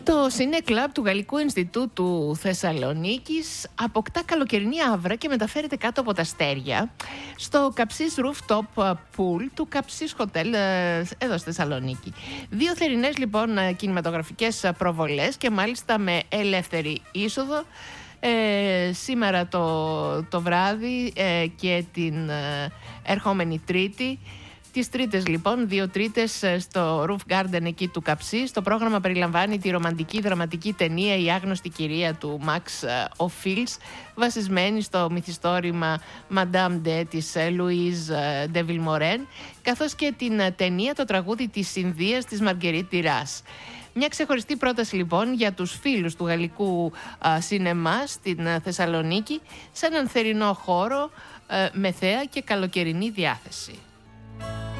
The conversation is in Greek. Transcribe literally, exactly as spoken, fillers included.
Το Cineclub του Γαλλικού Ινστιτούτου Θεσσαλονίκης αποκτά καλοκαιρινή άβρα και μεταφέρεται κάτω από τα αστέρια στο Καψής Rooftop Pool του Καψής Hotel εδώ στη Θεσσαλονίκη. Δύο θερινές λοιπόν κινηματογραφικές προβολές και μάλιστα με ελεύθερη είσοδο ε, σήμερα το, το βράδυ ε, και την ε, ερχόμενη Τρίτη. Τις Τρίτες λοιπόν, δύο Τρίτες στο Roof Garden εκεί του Καψής. Το πρόγραμμα περιλαμβάνει τη ρομαντική δραματική ταινία «Η άγνωστη κυρία» του Max Ophüls, βασισμένη στο μυθιστόρημα Madame de της Louise de Vilmorin, καθώς και την ταινία «Το τραγούδι της Ινδίας» της Marguerite Duras. Μια ξεχωριστή πρόταση λοιπόν για τους φίλους του γαλλικού α, σινεμά στην α, Θεσσαλονίκη, σε έναν θερινό χώρο α, με θέα και καλοκαιρινή διάθεση.